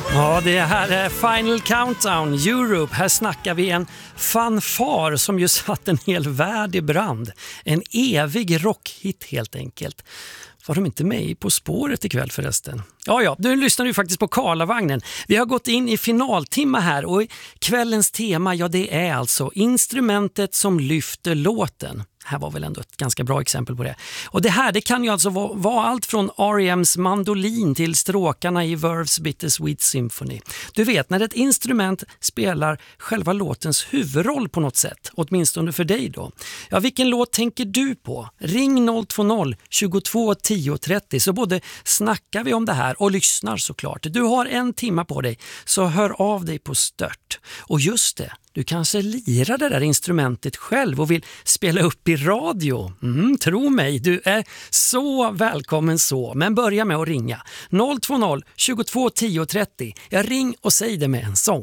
Ja, det här är Final Countdown Europe. Här snackar vi en fanfar som ju satt en hel värld i brand. En evig rockhit helt enkelt. Var de inte med På spåret ikväll förresten? Ja, nu lyssnar du faktiskt på Karlavagnen. Vi har gått in i finaltimma här och kvällens tema, ja det är alltså instrumentet som lyfter låten. Här var väl ändå ett ganska bra exempel på det. Och det här, det kan ju alltså vara allt från R.E.M:s mandolin till stråkarna i Verve's Bittersweet Symphony. Du vet, när ett instrument spelar själva låtens huvudroll på något sätt, åtminstone för dig då. Ja, vilken låt tänker du på? Ring 020 22 10 30 så både snackar vi om det här och lyssnar såklart. Du har en timme på dig, så hör av dig på stört. Och just det, du kanske lirar det där instrumentet själv och vill spela upp i radio. Tro mig, du är så välkommen så. Men börja med att ringa. 020 22 10 30. Jag ring och säg det med en sång.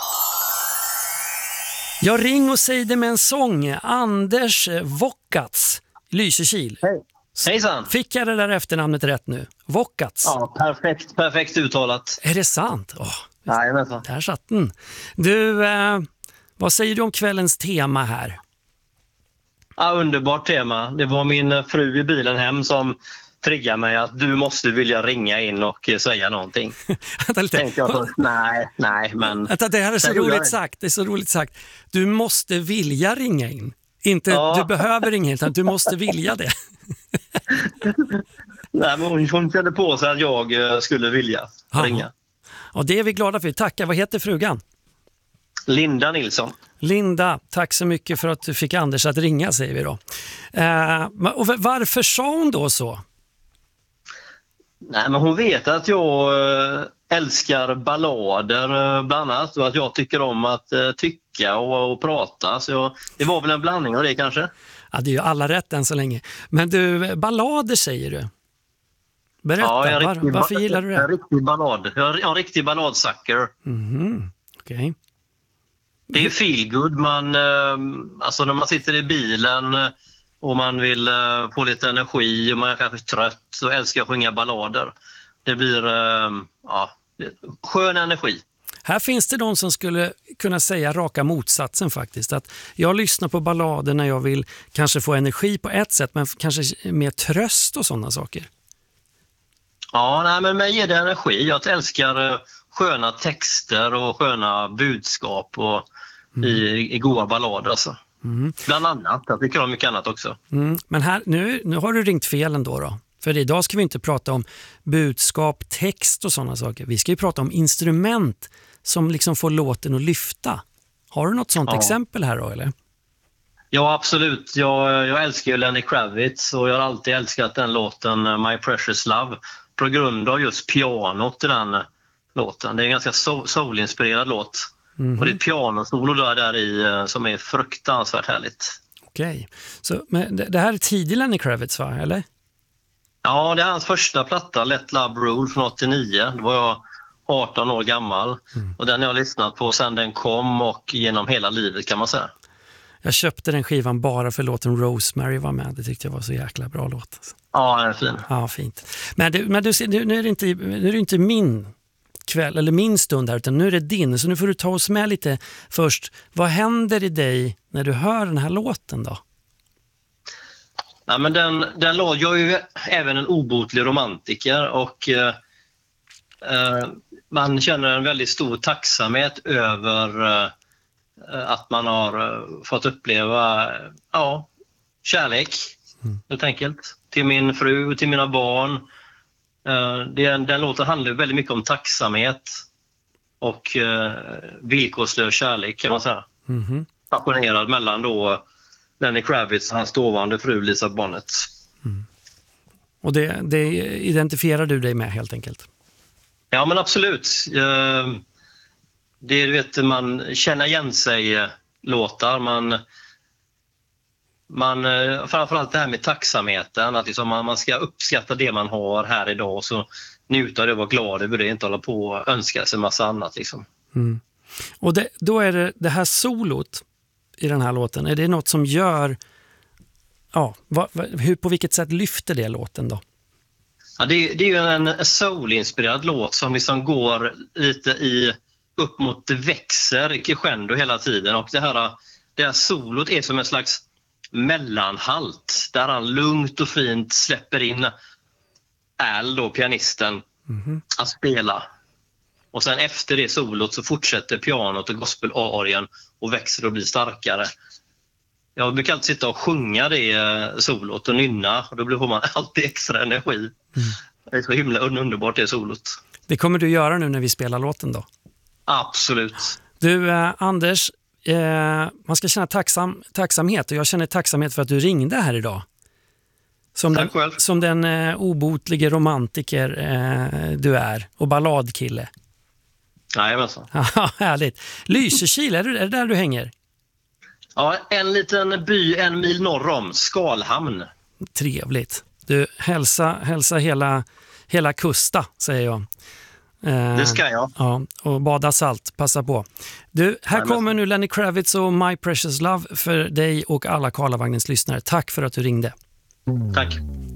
Jag ring och säg det med en sång. Anders Vockats, Lysekil. Hej. Hejsan. Fick jag det där efternamnet rätt nu? Vockats. Ja, perfekt uttalat. Är det sant? Nej, där satt den. Du, vad säger du om kvällens tema här? Ja, underbart tema. Det var min fru i bilen hem som triggade mig att du måste vilja ringa in och säga någonting. Tänkte jag först, nej, men... Det här är så roligt sagt. Det är så roligt sagt. Du måste vilja ringa in. Inte du behöver ringa in, utan du måste vilja det. Nej, men hon kände på sig att jag skulle vilja ringa. Och det är vi glada för. Tackar. Vad heter frugan? Linda Nilsson. Linda, tack så mycket för att du fick Anders att ringa, säger vi då. Och varför sa hon då så? Nej, men hon vet att jag älskar ballader bland annat och att jag tycker om att tycka och prata. Så det var väl en blandning av det kanske. Ja, det är ju alla rätt än så länge. Men du, ballader säger du. Berätta, varför gillar du det? En riktig ballad. Jag är en riktig balladsucker. Okej. Det är feel good. Alltså när man sitter i bilen och man vill få lite energi och man är kanske trött, så älskar jag att sjunga ballader. Det blir skön energi. Här finns det de som skulle kunna säga raka motsatsen faktiskt. Att jag lyssnar på ballader när jag vill kanske få energi på ett sätt, men kanske mer tröst och sådana saker. Ja, men mig ger det energi. Jag älskar sköna texter och sköna budskap och i goda ballader alltså. Bland annat. Jag tycker om mycket annat också. Men här, nu har du ringt fel ändå. För idag ska vi inte prata om budskap, text och sådana saker. Vi ska ju prata om instrument som liksom får låten att lyfta. Har du något sånt exempel här då, eller? Ja, absolut. Jag älskar ju Lenny Kravitz och jag har alltid älskat den låten My Precious Love på grund av just pianot i den låten. Det är en ganska soul-inspirerad låt. Och det är pianosolo där i som är fruktansvärt härligt. Okej. Så men det här är tidig Lenny Kravitz, va? Eller? Ja, det är hans första platta, Let Love Rule från 89. Då var jag 18 år gammal. Och den har jag lyssnat på sedan den kom och genom hela livet kan man säga. Jag köpte den skivan bara för låten Rosemary var med. Det tyckte jag var så jäkla bra låt. Ja, den är fin. Ja, fint. Men du ser, nu är det inte min kväll eller min stund här, utan nu är det din. Så nu får du ta oss med lite först. Vad händer i dig när du hör den här låten då? Ja, men den låt, jag är ju även en obotlig romantiker och man känner en väldigt stor tacksamhet över att man har fått uppleva kärlek helt enkelt till min fru och till mina barn. Den låten handlar väldigt mycket om tacksamhet och villkorslös kärlek kan man säga. Passionerad mellan då Lenny Kravitz och hans dåvarande fru Lisa Bonet. Och det identifierar du dig med helt enkelt? Ja, men absolut. Det vet man känner igen sig låtar. Man framförallt det här med tacksamheten, att liksom man ska uppskatta det man har här idag och så njuta av det och vara glad över det, inte hålla på och önska sig en massa annat liksom. Och då är det här solot i den här låten, är det något som gör på vilket sätt lyfter det låten då? Ja, det är ju en soul-inspirerad låt som liksom går lite upp mot det växer crescendo hela tiden, och det här solot är som en slags mellanhalt där han lugnt och fint släpper in Al, då pianisten, att spela. Och sen efter det solot så fortsätter pianot och gospel-arien och växer och blir starkare. Jag brukar alltid sitta och sjunga det solot och nynna, och då får man alltid extra energi. Det är så himla underbart det solot. Det kommer du göra nu när vi spelar låten då? Absolut. Du, Anders, man ska känna tacksamhet, och jag känner tacksamhet för att du ringde här idag. Som den obotlige romantiker du är, och balladkille. Jajamensan. Ja, härligt. Lysekil, är det där du hänger? Ja, en liten by 1 mil norr om, Skalhamn. Trevligt. Du, hälsa hela kusta, säger jag. Det ska jag. Ja, och bada salt, passa på. Du, här kommer nu Lenny Kravitz och My Precious Love för dig och alla Karlavagnens lyssnare. Tack för att du ringde. Tack.